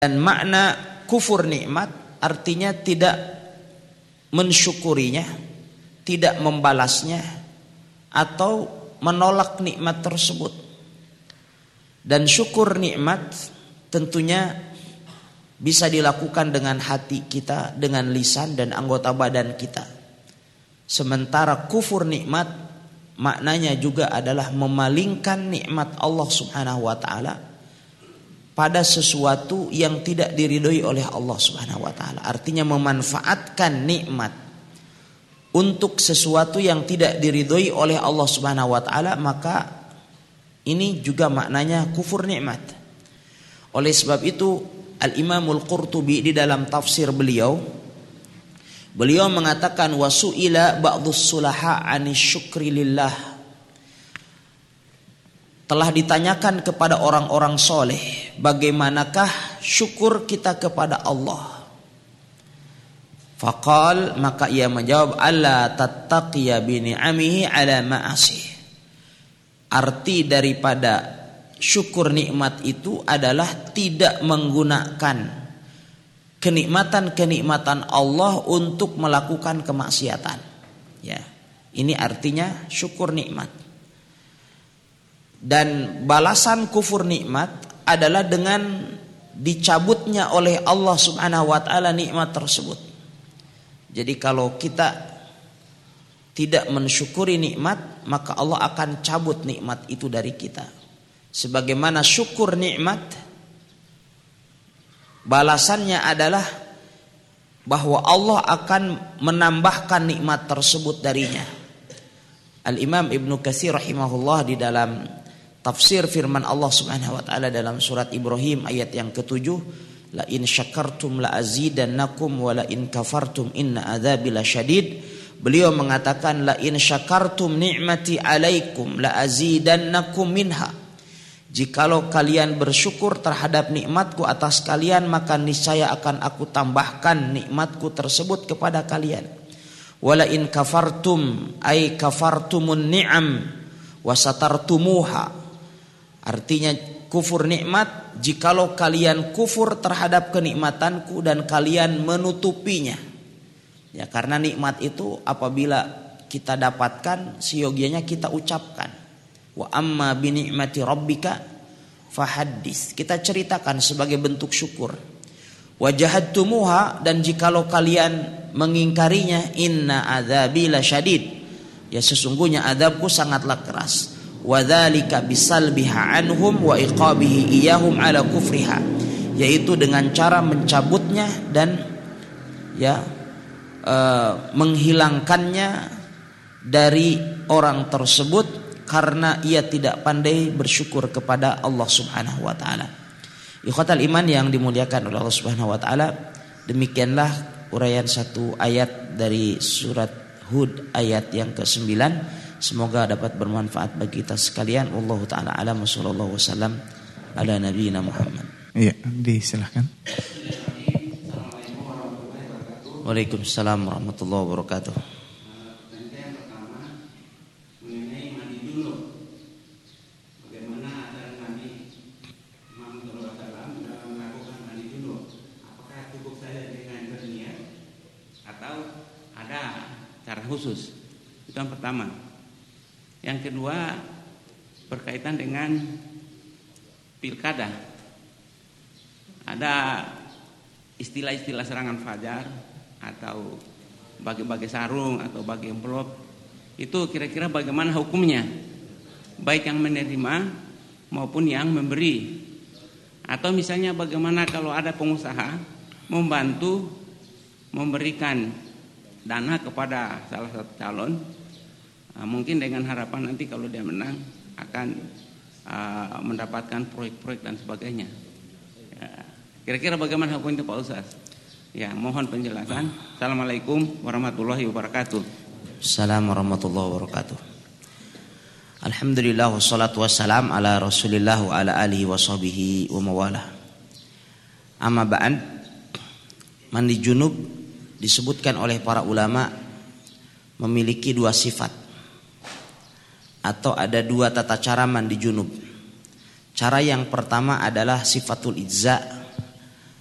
Dan makna kufur nikmat artinya tidak mensyukurinya, tidak membalasnya, atau menolak nikmat tersebut. Dan syukur nikmat tentunya bisa dilakukan dengan hati kita, dengan lisan dan anggota badan kita. Sementara kufur nikmat maknanya juga adalah memalingkan nikmat Allah Subhanahu wa taala pada sesuatu yang tidak diridhoi oleh Allah Subhanahu wa taala. Artinya memanfaatkan nikmat untuk sesuatu yang tidak diridhoi oleh Allah Subhanahu wa taala, maka ini juga maknanya kufur nikmat. Oleh sebab itu Al-Imamul Qurtubi di dalam tafsir beliau mengatakan wasu'ila ba'dhus sulaha 'anis syukri lillah. Telah ditanyakan kepada orang-orang soleh, bagaimanakah syukur kita kepada Allah? Faqal, maka ia menjawab, alla tattaqiya bi ni'amihi ala ma'asih. Arti daripada syukur nikmat itu adalah tidak menggunakan kenikmatan-kenikmatan Allah untuk melakukan kemaksiatan. Ya, ini artinya syukur nikmat. Dan balasan kufur nikmat adalah dengan dicabutnya oleh Allah Subhanahu wa taala nikmat tersebut. Jadi kalau kita tidak mensyukuri nikmat, maka Allah akan cabut nikmat itu dari kita. Sebagaimana syukur nikmat, balasannya adalah bahwa Allah akan menambahkan nikmat tersebut darinya. Al-Imam Ibnu Katsir rahimahullah di dalam tafsir firman Allah Subhanahu wa taala dalam surat Ibrahim ayat yang ke-7, la in syakartum la azidannakum wa la in kafartum inna adzabi lasyadid. Beliau mengatakan la in syakartum ni'mati alaikum la azidannakum minha. Jikalau kalian bersyukur terhadap nikmatku atas kalian, maka niscaya akan aku tambahkan nikmatku tersebut kepada kalian. Wala in kafartum ay kafartumun ni'am wa satartumuha. Artinya kufur nikmat jikalau kalian kufur terhadap kenikmatanku dan kalian menutupinya. Ya, karena nikmat itu apabila kita dapatkan seyogianya kita ucapkan. Wa amma bi ni'mati rabbika fahaddits. Kita ceritakan sebagai bentuk syukur. Wa jahadtumuha, dan jikalau kalian mengingkarinya, inna adzabi lasyadid. Ya, sesungguhnya azabku sangatlah keras. Wa dzalika bisalbiha anhum wa iqabihi iyahum ala kufriha. Yaitu dengan cara mencabutnya dan menghilangkannya dari orang tersebut karena ia tidak pandai bersyukur kepada Allah Subhanahu wa taala. Ikhwatal iman yang dimuliakan oleh Allah Subhanahu wa taala, demikianlah uraian satu ayat dari surat Hud ayat yang ke-9. Semoga dapat bermanfaat bagi kita sekalian. Wallahu taala alam, sallallahu wasallam ala nabiyina Muhammad. Iya, disilahkan. Waalaikumsalam warahmatullahi wabarakatuh. Khusus. Itu yang pertama. Yang kedua berkaitan dengan pilkada. Ada istilah-istilah serangan fajar atau bagi-bagi sarung atau bagi amplop. Itu kira-kira bagaimana hukumnya? Baik yang menerima maupun yang memberi. Atau misalnya bagaimana kalau ada pengusaha membantu memberikan dana kepada salah satu calon, mungkin dengan harapan nanti kalau dia menang akan mendapatkan proyek-proyek dan sebagainya. Ya, kira-kira bagaimana hukum itu Pak Ustaz? Ya, mohon penjelasan. Assalamualaikum warahmatullahi wabarakatuh. Assalamualaikum warahmatullahi wabarakatuh. Alhamdulillah wassalatu wassalam ala Rasulillah wa ala alihi wa sahbihi wa mawalah. Amma ba'd, mandi junub disebutkan oleh para ulama memiliki dua sifat atau ada dua tata cara mandi junub. Cara yang pertama adalah sifatul ijza,